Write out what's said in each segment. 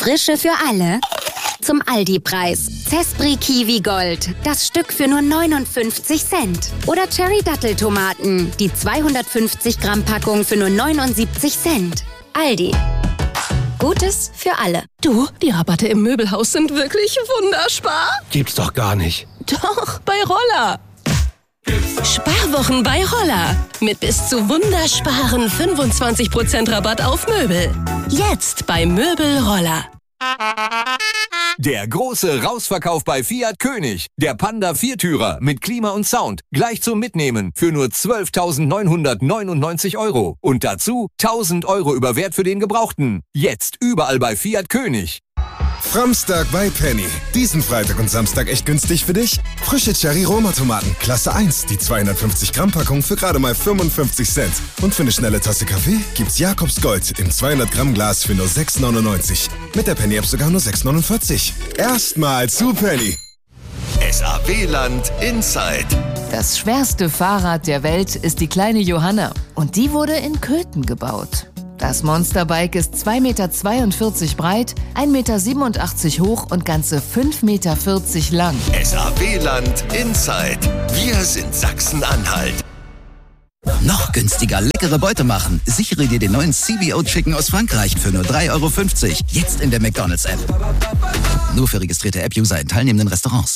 Frische für alle. Zum Aldi-Preis. Zespri Kiwi Gold. Das Stück für nur 59 Cent. Oder Cherry-Datteltomaten. Die 250 Gramm Packung für nur 79 Cent. Aldi. Gutes für alle. Du, die Rabatte im Möbelhaus sind wirklich wunderspar. Gibt's doch gar nicht. Doch, bei Roller. Sparwochen bei Roller. Mit bis zu wundersparen 25% Rabatt auf Möbel. Jetzt bei Möbel Roller. Der große Rausverkauf bei Fiat König. Der Panda Viertürer mit Klima und Sound. Gleich zum Mitnehmen für nur 12.999 €. Und dazu 1.000 € über Wert für den Gebrauchten. Jetzt überall bei Fiat König. Framstag bei Penny. Diesen Freitag und Samstag echt günstig für dich? Frische Cherry-Roma-Tomaten, Klasse 1, die 250 Gramm Packung für gerade mal 55 Cent. Und für eine schnelle Tasse Kaffee gibt's Jakobs Gold im 200 Gramm Glas für nur 6,99. Mit der Penny-App sogar nur 6,49. Erstmal zu Penny. SAW-Land Inside. Das schwerste Fahrrad der Welt ist die kleine Johanna. Und die wurde in Köthen gebaut. Das Monsterbike ist 2,42 Meter breit, 1,87 Meter hoch und ganze 5,40 Meter lang. SAW-Land Inside. Wir sind Sachsen-Anhalt. Noch günstiger leckere Beute machen. Sichere dir den neuen CBO Chicken aus Frankreich für nur 3,50 €. Jetzt in der McDonald's-App. Nur für registrierte App-User in teilnehmenden Restaurants.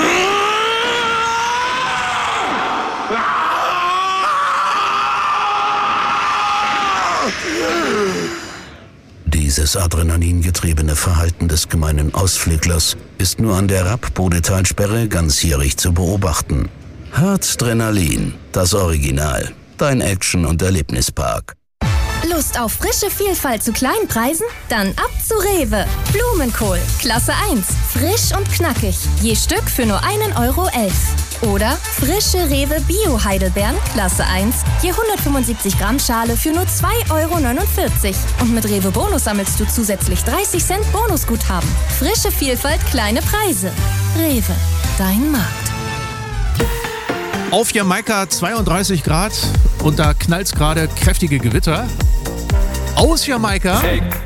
Dieses adrenalingetriebene Verhalten des gemeinen Ausflüglers ist nur an der Rapp-Bodetalsperre ganzjährig zu beobachten. Herzdrenalin, das Original. Dein Action- und Erlebnispark. Lust auf frische Vielfalt zu kleinen Preisen? Dann ab zu Rewe. Blumenkohl, Klasse 1. Frisch und knackig. Je Stück für nur 1,11 €. Oder frische Rewe Bio-Heidelbeeren, Klasse 1. Je 175 Gramm Schale für nur 2,49 €. Und mit Rewe Bonus sammelst du zusätzlich 30 Cent Bonusguthaben. Frische Vielfalt, kleine Preise. Rewe, dein Markt. Auf Jamaika 32 Grad und da knallt's gerade kräftige Gewitter. Aus Jamaika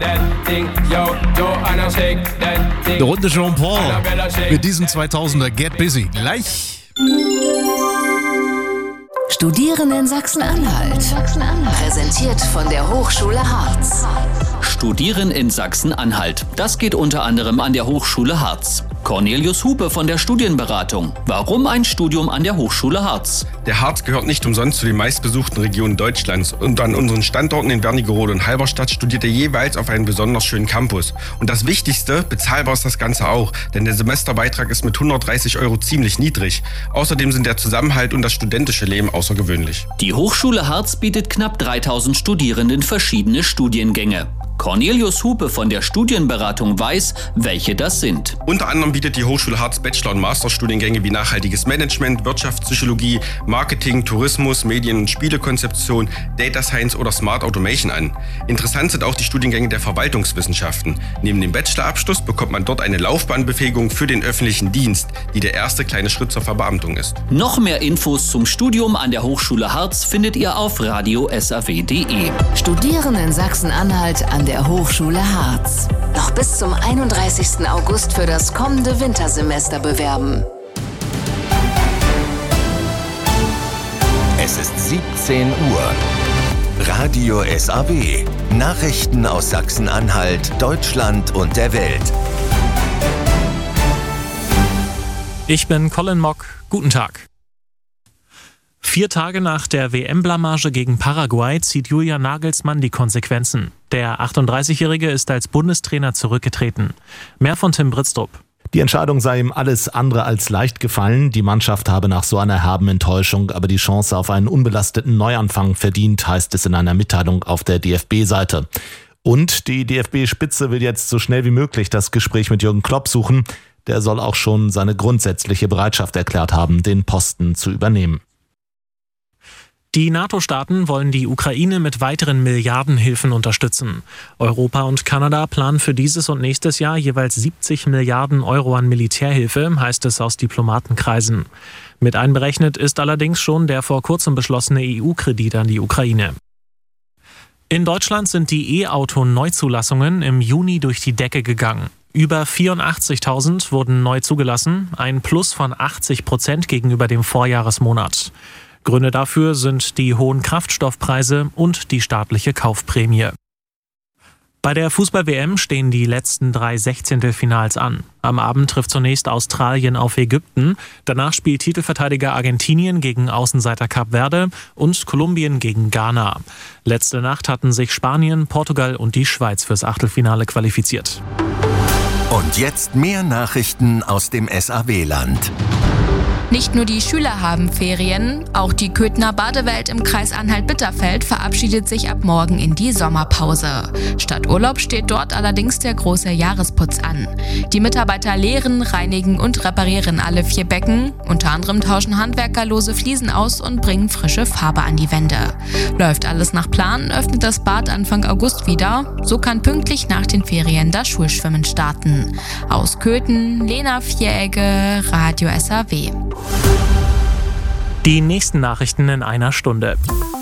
eine Runde Jean-Paul mit diesem 2000er Get Busy. Gleich. Studieren in Sachsen-Anhalt. Präsentiert von der Hochschule Harz. Studieren in Sachsen-Anhalt. Das geht unter anderem an der Hochschule Harz. Cornelius Hupe von der Studienberatung. Warum ein Studium an der Hochschule Harz? Der Harz gehört nicht umsonst zu den meistbesuchten Regionen Deutschlands. Und an unseren Standorten in Wernigerode und Halberstadt studiert er jeweils auf einem besonders schönen Campus. Und das Wichtigste, bezahlbar ist das Ganze auch, denn der Semesterbeitrag ist mit 130 € ziemlich niedrig. Außerdem sind der Zusammenhalt und das studentische Leben außergewöhnlich. Die Hochschule Harz bietet knapp 3.000 Studierenden verschiedene Studiengänge. Cornelius Hupe von der Studienberatung weiß, welche das sind. Unter anderem bietet die Hochschule Harz Bachelor- und Masterstudiengänge wie nachhaltiges Management, Wirtschaftspsychologie, Marketing, Tourismus, Medien- und Spielekonzeption, Data Science oder Smart Automation an. Interessant sind auch die Studiengänge der Verwaltungswissenschaften. Neben dem Bachelorabschluss bekommt man dort eine Laufbahnbefähigung für den öffentlichen Dienst, die der erste kleine Schritt zur Verbeamtung ist. Noch mehr Infos zum Studium an der Hochschule Harz findet ihr auf radio-saw.de. Studieren in Sachsen-Anhalt an der Hochschule Harz. Noch bis zum 31. August für das kommende Wintersemester bewerben. Es ist 17 Uhr. Radio SAW. Nachrichten aus Sachsen-Anhalt, Deutschland und der Welt. Ich bin Colin Mock. Guten Tag. 4 Tage nach der WM-Blamage gegen Paraguay zieht Julian Nagelsmann die Konsequenzen. Der 38-Jährige ist als Bundestrainer zurückgetreten. Mehr von Tim Britztrup. Die Entscheidung sei ihm alles andere als leicht gefallen. Die Mannschaft habe nach so einer herben Enttäuschung aber die Chance auf einen unbelasteten Neuanfang verdient, heißt es in einer Mitteilung auf der DFB-Seite. Und die DFB-Spitze will jetzt so schnell wie möglich das Gespräch mit Jürgen Klopp suchen. Der soll auch schon seine grundsätzliche Bereitschaft erklärt haben, den Posten zu übernehmen. Die NATO-Staaten wollen die Ukraine mit weiteren Milliardenhilfen unterstützen. Europa und Kanada planen für dieses und nächstes Jahr jeweils 70 Milliarden Euro an Militärhilfe, heißt es aus Diplomatenkreisen. Mit einberechnet ist allerdings schon der vor kurzem beschlossene EU-Kredit an die Ukraine. In Deutschland sind die E-Auto-Neuzulassungen im Juni durch die Decke gegangen. Über 84.000 wurden neu zugelassen, ein Plus von 80% gegenüber dem Vorjahresmonat. Gründe dafür sind die hohen Kraftstoffpreise und die staatliche Kaufprämie. Bei der Fußball-WM stehen die letzten 3 Sechzehntelfinals an. Am Abend trifft zunächst Australien auf Ägypten. Danach spielt Titelverteidiger Argentinien gegen Außenseiter Kap Verde und Kolumbien gegen Ghana. Letzte Nacht hatten sich Spanien, Portugal und die Schweiz fürs Achtelfinale qualifiziert. Und jetzt mehr Nachrichten aus dem SAW-Land. Nicht nur die Schüler haben Ferien, auch die Köthener Badewelt im Kreis Anhalt-Bitterfeld verabschiedet sich ab morgen in die Sommerpause. Statt Urlaub steht dort allerdings der große Jahresputz an. Die Mitarbeiter leeren, reinigen und reparieren alle 4 Becken. Unter anderem tauschen Handwerker lose Fliesen aus und bringen frische Farbe an die Wände. Läuft alles nach Plan, öffnet das Bad Anfang August wieder. So kann pünktlich nach den Ferien das Schulschwimmen starten. Aus Köthen, Lena Vieregge, Radio SAW. Die nächsten Nachrichten in einer Stunde.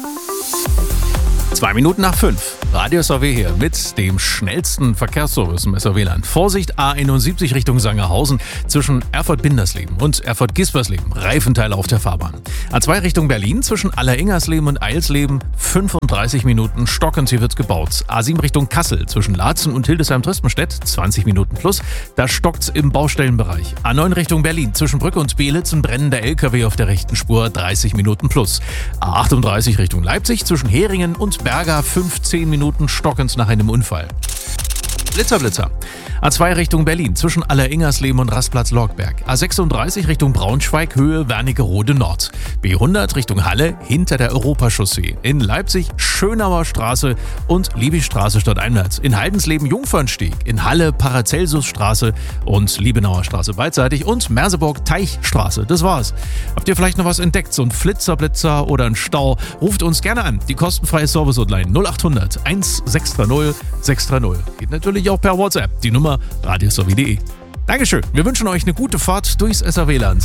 2 Minuten nach 5. Radio SAW hier mit dem schnellsten Verkehrsservice im SAW-Land. Vorsicht, A71 Richtung Sangerhausen zwischen Erfurt-Bindersleben und Erfurt-Gispersleben. Reifenteile auf der Fahrbahn. A2 Richtung Berlin zwischen Alleringersleben und Eilsleben 35 Minuten. Stockend, hier wird gebaut. A7 Richtung Kassel zwischen Laatzen und Hildesheim-Tristenstedt 20 Minuten plus. Da stockt's im Baustellenbereich. A9 Richtung Berlin zwischen Brücke und Belitz ein brennender LKW auf der rechten Spur 30 Minuten plus. A38 Richtung Leipzig zwischen Heringen und Berger 15 Minuten stockend nach einem Unfall. Blitzer. A2 Richtung Berlin zwischen Alleringersleben und Rastplatz-Lorgberg. A36 Richtung Braunschweig, Höhe Wernigerode Nord. B100 Richtung Halle hinter der Europachaussee. In Leipzig Schönauer Straße und Liebigstraße stadteinwärts. In Heidensleben Jungfernsteg. In Halle Paracelsusstraße und Liebenauer Straße beidseitig. Und Merseburg Teichstraße. Das war's. Habt ihr vielleicht noch was entdeckt? So ein Flitzer oder ein Stau? Ruft uns gerne an. Die kostenfreie Service-Hotline 0800 1630 630. Geht natürlich auch per WhatsApp. Die Nummer radiosaw.de. Dankeschön. Wir wünschen euch eine gute Fahrt durchs SAW-Land.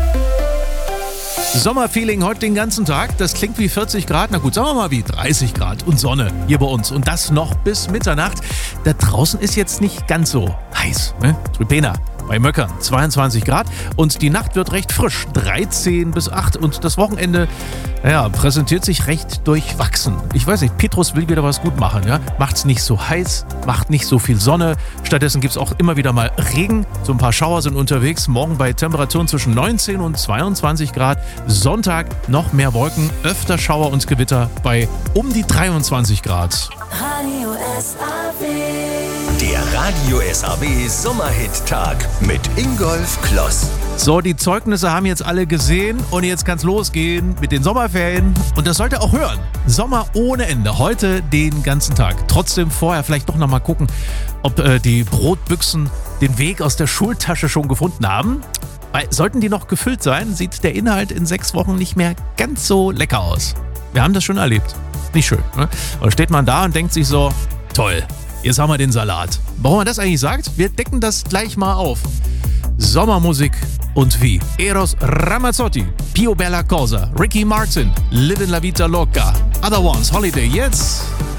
Sommerfeeling heute den ganzen Tag. Das klingt wie 40 Grad. Na gut, sagen wir mal wie 30 Grad und Sonne hier bei uns. Und das noch bis Mitternacht. Da draußen ist jetzt nicht ganz so heiß. Ne? Trüpena bei Möckern 22 Grad. Und die Nacht wird recht frisch. 13 bis 8. Und das Wochenende, präsentiert sich recht durchwachsen. Ich weiß nicht, Petrus will wieder was gut machen. Ja? Macht's nicht so heiß, macht nicht so viel Sonne. Stattdessen gibt's auch immer wieder mal Regen. So ein paar Schauer sind unterwegs. Morgen bei Temperaturen zwischen 19 und 22 Grad. Sonntag noch mehr Wolken, öfter Schauer und Gewitter bei um die 23 Grad. Radio SAW. Der Radio SAW Sommerhit-Tag mit Ingolf Kloss. So, die Zeugnisse haben jetzt alle gesehen und jetzt kann's losgehen mit den Sommerferien. Und das sollt ihr auch hören. Sommer ohne Ende. Heute den ganzen Tag. Trotzdem vorher vielleicht doch nochmal gucken, ob die Brotbüchsen den Weg aus der Schultasche schon gefunden haben. Weil sollten die noch gefüllt sein, sieht der Inhalt in 6 Wochen nicht mehr ganz so lecker aus. Wir haben das schon erlebt. Nicht schön, ne? Und steht man da und denkt sich so, toll, jetzt haben wir den Salat. Warum man das eigentlich sagt? Wir decken das gleich mal auf. Sommermusik und wie? Eros Ramazzotti, Pio Bella Cosa, Ricky Martin, Livin' La Vita Loca, Other Ones, Holiday, jetzt